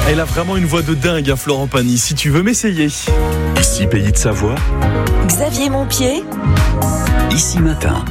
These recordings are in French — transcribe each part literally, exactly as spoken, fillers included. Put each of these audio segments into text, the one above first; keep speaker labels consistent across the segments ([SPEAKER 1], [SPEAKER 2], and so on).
[SPEAKER 1] Elle a vraiment une voix de dingue, hein, Florent Pagny. Si tu veux m'essayer.
[SPEAKER 2] Ici, Pays de Savoie.
[SPEAKER 3] Xavier Montpied.
[SPEAKER 2] Ici Matin.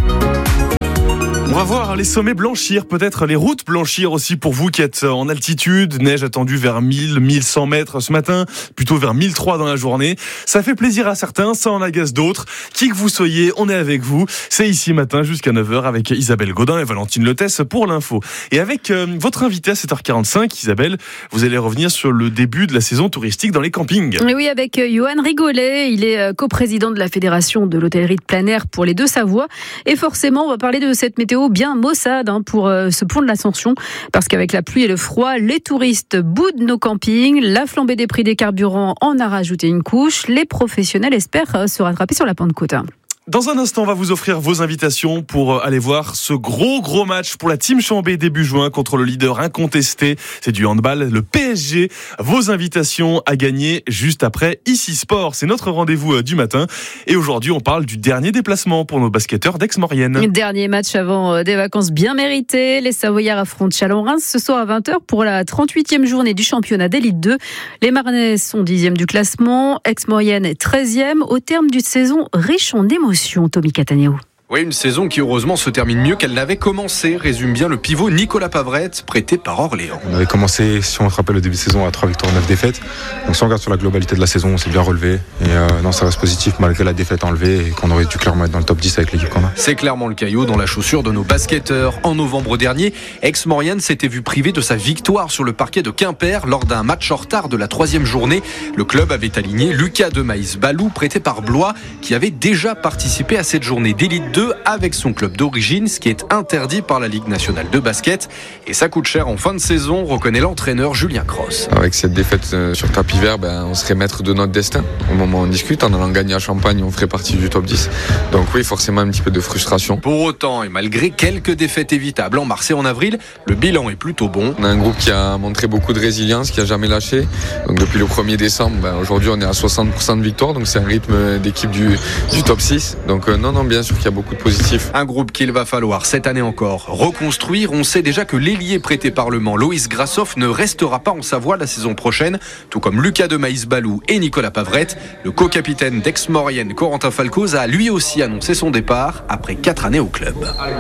[SPEAKER 1] On va voir les sommets blanchir, peut-être les routes blanchir aussi pour vous qui êtes en altitude. Neige attendue vers mille, mille cent mètres ce matin, plutôt vers mille trois dans la journée. Ça fait plaisir à certains, ça en agace d'autres. Qui que vous soyez, on est avec vous. C'est Ici Matin jusqu'à neuf heures avec Isabelle Godin et Valentine Letesse pour l'info. Et avec euh, votre invité à sept heures quarante-cinq, Isabelle, vous allez revenir sur le début de la saison touristique dans les campings.
[SPEAKER 4] Et oui, avec Johan Rigolet, il est coprésident de la Fédération de l'hôtellerie de plein air pour les Deux-Savoies. Et forcément, on va parler de cette météo bien maussade hein, pour euh, ce pont de l'Ascension, parce qu'avec la pluie et le froid, les touristes boudent nos campings, la flambée des prix des carburants en a rajouté une couche, les professionnels espèrent euh, se rattraper sur la Pentecôte.
[SPEAKER 1] Dans un instant, on va vous offrir vos invitations pour aller voir ce gros gros match pour la Team Chambé début juin contre le leader incontesté. C'est du handball, le P S G. Vos invitations à gagner juste après Ici Sport. C'est notre rendez-vous du matin. Et aujourd'hui, on parle du dernier déplacement pour nos basketteurs d'Aix-Maurienne.
[SPEAKER 4] Dernier match avant des vacances bien méritées. Les Savoyards affrontent Chalon-Reims ce soir à vingt heures pour la trente-huitième journée du championnat d'élite deux. Les Marnais sont dixième du classement. Aix-Maurienne est treizième au terme d'une saison riche en émotions. Tommy Cattaneo.
[SPEAKER 5] Oui, une saison qui heureusement se termine mieux qu'elle n'avait commencé, résume bien le pivot Nicolas Pavrette, prêté par Orléans.
[SPEAKER 6] On avait commencé, si on se rappelle, le début de saison à trois victoires, neuf défaites. Donc si on regarde sur la globalité de la saison, on s'est bien relevé. Et euh, non, ça reste positif malgré la défaite enlevée et qu'on aurait dû clairement être dans le top dix avec l'équipe qu'on a.
[SPEAKER 5] C'est clairement le caillot dans la chaussure de nos basketteurs. En novembre dernier, Aix-Maurienne s'était vu privé de sa victoire sur le parquet de Quimper lors d'un match en retard de la troisième journée. Le club avait aligné Lucas de Maïs-Balou, prêté par Blois, qui avait déjà participé à cette journée d'élite deux avec son club d'origine, ce qui est interdit par la Ligue nationale de basket. Et ça coûte cher en fin de saison, reconnaît l'entraîneur Julien Cross.
[SPEAKER 7] Avec cette défaite sur tapis vert, ben, on serait maître de notre destin. Au moment où on discute, en allant gagner à Champagne, on ferait partie du top dix. Donc oui, forcément un petit peu de frustration.
[SPEAKER 5] Pour autant, et malgré quelques défaites évitables en mars et en avril, le bilan est plutôt bon.
[SPEAKER 7] On a un groupe qui a montré beaucoup de résilience, qui a jamais lâché. Donc depuis le premier décembre, ben, aujourd'hui on est à soixante pour cent de victoire, donc c'est un rythme d'équipe du, du top six. Donc euh, non, non, bien sûr qu'il y a beaucoup de positifs.
[SPEAKER 5] Un groupe qu'il va falloir cette année encore reconstruire. On sait déjà que l'ailier prêté par le Mans, Loïs Grassoff, ne restera pas en Savoie la saison prochaine, tout comme Lucas de Maïs-Balou et Nicolas Pavrette. Le co-capitaine d'Aix-Maurienne, Corentin Falcoz, a lui aussi annoncé son départ après quatre années au club.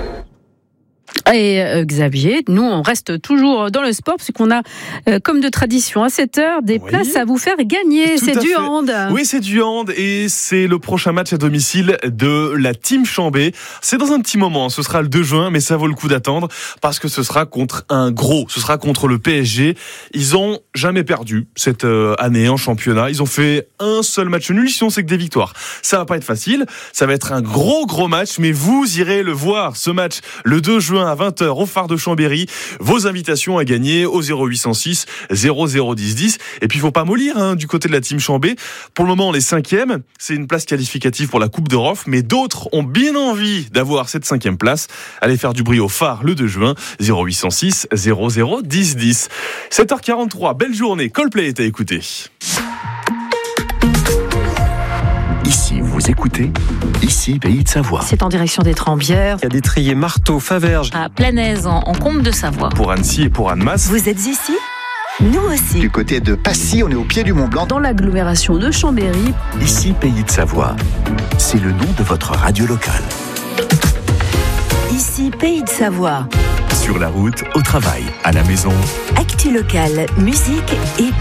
[SPEAKER 4] Et euh, Xavier, nous on reste toujours dans le sport parce qu'on a, euh, comme de tradition à cette heure, des oui. places à vous faire gagner.
[SPEAKER 1] Tout
[SPEAKER 4] c'est du
[SPEAKER 1] fait.
[SPEAKER 4] hand.
[SPEAKER 1] Oui, c'est du hand et c'est le prochain match à domicile de la Team Chambé. C'est dans un petit moment, ce sera le deux juin, mais ça vaut le coup d'attendre parce que ce sera contre un gros, ce sera contre le P S G. Ils ont jamais perdu cette euh, année en championnat. Ils ont fait un seul match nul, sinon c'est que des victoires. Ça va pas être facile, ça va être un gros gros match, mais vous irez le voir, ce match, le deux juin à vingt heures au phare de Chambéry. Vos invitations à gagner au zéro huit cent six zéro zéro dix dix. Et puis il faut pas mollir hein, du côté de la Team Chambé. Pour le moment on est cinquième, c'est une place qualificative pour la Coupe d'Europe, mais d'autres ont bien envie d'avoir cette cinquième place. Allez faire du bruit au phare le deux juin, zéro huit cent six zéro zéro dix dix. sept heures quarante-trois, belle journée, Coldplay est à écouter.
[SPEAKER 2] Ici, vous écoutez Ici, Pays de Savoie.
[SPEAKER 3] C'est en direction des Trembières.
[SPEAKER 8] Il y a des triers Marteau, Faverges.
[SPEAKER 3] À Planaise, en, en Combe de Savoie.
[SPEAKER 1] Pour Annecy et pour Annemasse.
[SPEAKER 3] Vous êtes ici ? Nous aussi.
[SPEAKER 9] Du côté de Passy, on est au pied du Mont Blanc.
[SPEAKER 4] Dans l'agglomération de Chambéry.
[SPEAKER 2] Ici, Pays de Savoie. C'est le nom de votre radio locale.
[SPEAKER 3] Ici, Pays de Savoie.
[SPEAKER 2] Sur la route, au travail, à la maison.
[SPEAKER 3] Actu locale, musique et